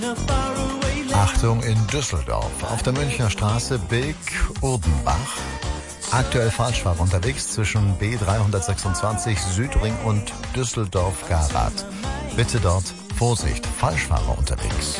Achtung in Düsseldorf. Auf der Münchner Straße Bilk-Urdenbach. Aktuell Falschfahrer unterwegs zwischen B326 Südring und Düsseldorf-Garat. Bitte dort Vorsicht, Falschfahrer unterwegs.